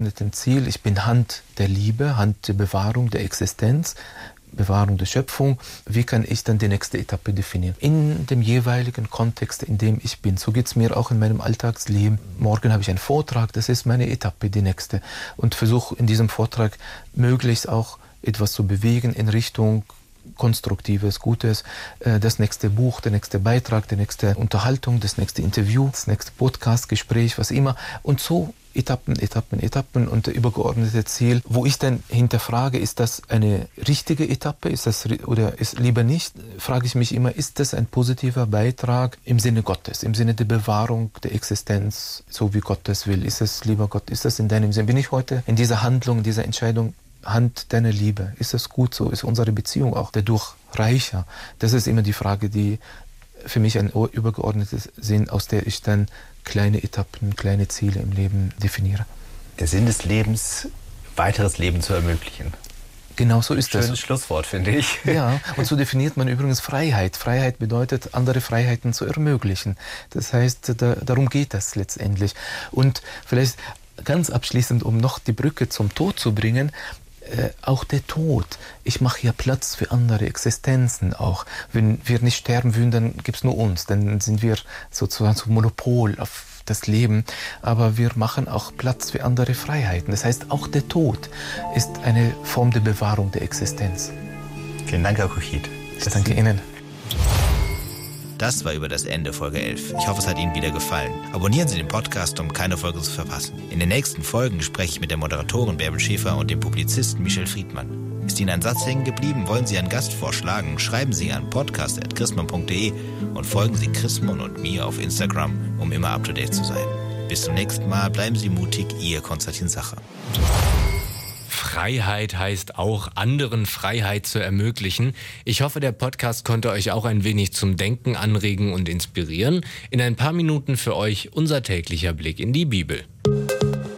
übergeordneten Ziel, ich bin Hand der Liebe, Hand der Bewahrung der Existenz, Bewahrung der Schöpfung, wie kann ich dann die nächste Etappe definieren? In dem jeweiligen Kontext, in dem ich bin. So geht es mir auch in meinem Alltagsleben. Morgen habe ich einen Vortrag, das ist meine Etappe, die nächste. Und versuche in diesem Vortrag möglichst auch etwas zu bewegen in Richtung Konstruktives, Gutes, das nächste Buch, der nächste Beitrag, die nächste Unterhaltung, das nächste Interview, das nächste Podcast, Gespräch, was immer. Und so Etappen und der übergeordnete Ziel, wo ich dann hinterfrage, ist das eine richtige Etappe, oder ist lieber nicht, frage ich mich immer, ist das ein positiver Beitrag im Sinne Gottes, im Sinne der Bewahrung der Existenz, so wie Gott das will? Ist es, lieber Gott, ist das in deinem Sinn? Bin ich heute in dieser Handlung, dieser Entscheidung Hand deiner Liebe? Ist das gut so? Ist unsere Beziehung auch dadurch reicher? Das ist immer die Frage, die für mich ein übergeordnetes Sinn, aus der ich dann kleine Etappen, kleine Ziele im Leben definiere. Der Sinn des Lebens, weiteres Leben zu ermöglichen. Genau so ist das. Schönes Schlusswort, finde ich. Ja, und so definiert man übrigens Freiheit. Freiheit bedeutet, andere Freiheiten zu ermöglichen. Das heißt, darum geht das letztendlich. Und vielleicht ganz abschließend, um noch die Brücke zum Tod zu bringen, auch der Tod. Ich mache ja Platz für andere Existenzen auch. Wenn wir nicht sterben würden, dann gibt es nur uns. Dann sind wir sozusagen zum Monopol auf das Leben. Aber wir machen auch Platz für andere Freiheiten. Das heißt, auch der Tod ist eine Form der Bewahrung der Existenz. Vielen Dank, Herr Kuchit. Ich danke Ihnen. Das war über das Ende Folge 11. Ich hoffe, es hat Ihnen wieder gefallen. Abonnieren Sie den Podcast, um keine Folge zu verpassen. In den nächsten Folgen spreche ich mit der Moderatorin Bärbel Schäfer und dem Publizisten Michel Friedmann. Ist Ihnen ein Satz hängen geblieben? Wollen Sie einen Gast vorschlagen? Schreiben Sie an podcast@chrismon.de und folgen Sie Chrismon und mir auf Instagram, um immer up to date zu sein. Bis zum nächsten Mal. Bleiben Sie mutig. Ihr Konstantin Sacher. Freiheit heißt auch, anderen Freiheit zu ermöglichen. Ich hoffe, der Podcast konnte euch auch ein wenig zum Denken anregen und inspirieren. In ein paar Minuten für euch unser täglicher Blick in die Bibel.